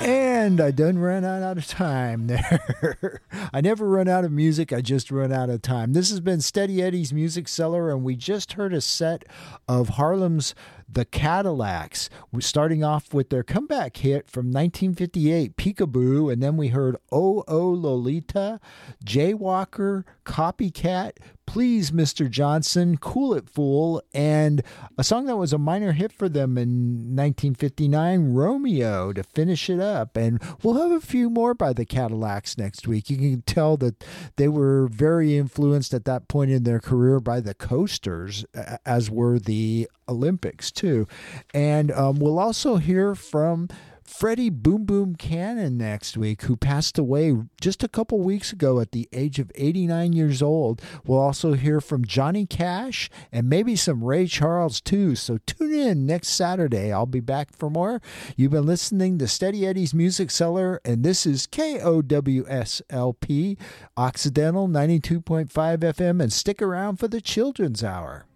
And I done ran out of time there. I never run out of music. I just run out of time. This has been Steady Eddie's Music Cellar, and we just heard a set of Harlem's The Cadillacs. We're starting off with their comeback hit from 1958, Peekaboo, and then we heard Oh Oh Lolita, Jaywalker, Copycat, Please Mr. Johnson, Cool It Fool, and a song that was a minor hit for them in 1959, Romeo, to finish it up. And we'll have a few more by the Cadillacs next week. You can tell that they were very influenced at that point in their career by the Coasters, as were the Olympics too. And we'll also hear from Freddie Boom Boom Cannon next week, who passed away just a couple weeks ago at the age of 89 years old. We'll also hear from Johnny Cash and maybe some Ray Charles too. So tune in next Saturday. I'll be back for more. You've been listening to Steady Eddie's Music Cellar, and this is KOWSLP Occidental 92.5 FM, and stick around for the Children's Hour.